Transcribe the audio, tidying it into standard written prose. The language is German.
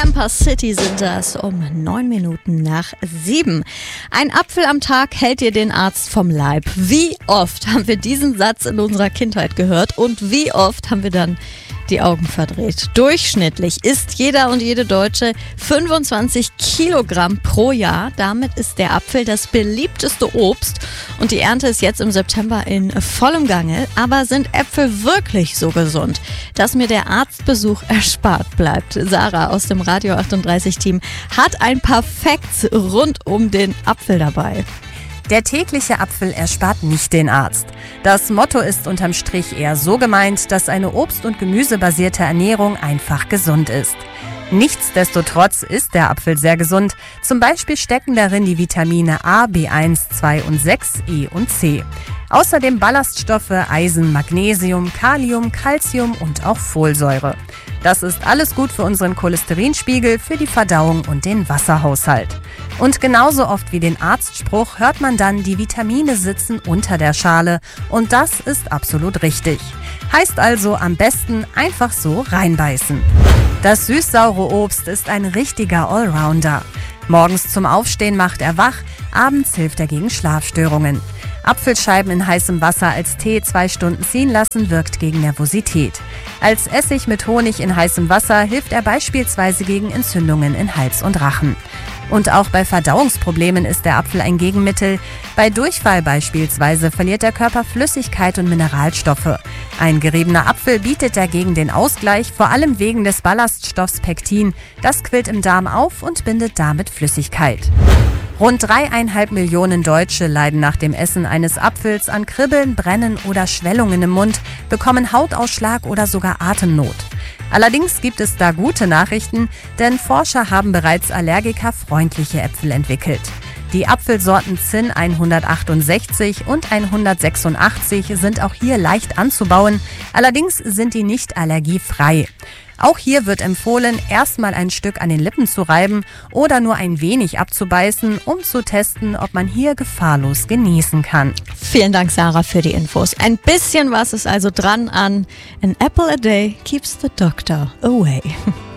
Campus City sind das um 9 Minuten nach 7. Ein Apfel am Tag hält dir den Arzt vom Leib. Wie oft haben wir diesen Satz in unserer Kindheit gehört und wie oft haben wir dann die Augen verdreht? Durchschnittlich isst jeder und jede Deutsche 25 Kilogramm pro Jahr. Damit ist der Apfel das beliebteste Obst und die Ernte ist jetzt im September in vollem Gange. Aber sind Äpfel wirklich so gesund, dass mir der Arztbesuch erspart bleibt? Sarah aus dem Radio 38 Team hat ein paar Facts rund um den Apfel dabei. Der tägliche Apfel erspart nicht den Arzt. Das Motto ist unterm Strich eher so gemeint, dass eine obst- und gemüsebasierte Ernährung einfach gesund ist. Nichtsdestotrotz ist der Apfel sehr gesund. Zum Beispiel stecken darin die Vitamine A, B1, 2 und 6, E und C. Außerdem Ballaststoffe, Eisen, Magnesium, Kalium, Calcium und auch Folsäure. Das ist alles gut für unseren Cholesterinspiegel, für die Verdauung und den Wasserhaushalt. Und genauso oft wie den Arztspruch hört man dann, die Vitamine sitzen unter der Schale. Und das ist absolut richtig. Heißt also am besten einfach so reinbeißen. Das süß-saure Obst ist ein richtiger Allrounder. Morgens zum Aufstehen macht er wach, abends hilft er gegen Schlafstörungen. Apfelscheiben in heißem Wasser als Tee 2 Stunden ziehen lassen, wirkt gegen Nervosität. Als Essig mit Honig in heißem Wasser hilft er beispielsweise gegen Entzündungen in Hals und Rachen. Und auch bei Verdauungsproblemen ist der Apfel ein Gegenmittel. Bei Durchfall beispielsweise verliert der Körper Flüssigkeit und Mineralstoffe. Ein geriebener Apfel bietet dagegen den Ausgleich, vor allem wegen des Ballaststoffs Pektin. Das quillt im Darm auf und bindet damit Flüssigkeit. Rund 3,5 Millionen Deutsche leiden nach dem Essen eines Apfels an Kribbeln, Brennen oder Schwellungen im Mund, bekommen Hautausschlag oder sogar Atemnot. Allerdings gibt es da gute Nachrichten, denn Forscher haben bereits allergikerfreundliche Äpfel entwickelt. Die Apfelsorten Zinn 168 und 186 sind auch hier leicht anzubauen, allerdings sind die nicht allergiefrei. Auch hier wird empfohlen, erstmal ein Stück an den Lippen zu reiben oder nur ein wenig abzubeißen, um zu testen, ob man hier gefahrlos genießen kann. Vielen Dank, Sarah, für die Infos. Ein bisschen was ist also dran an An apple a day keeps the doctor away.